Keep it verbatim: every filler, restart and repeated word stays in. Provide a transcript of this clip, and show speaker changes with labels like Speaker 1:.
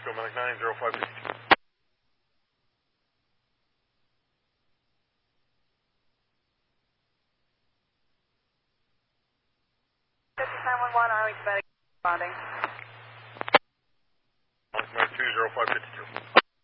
Speaker 1: Echo Medic nine zero five eight.
Speaker 2: nine one one, Arlington Medic responding.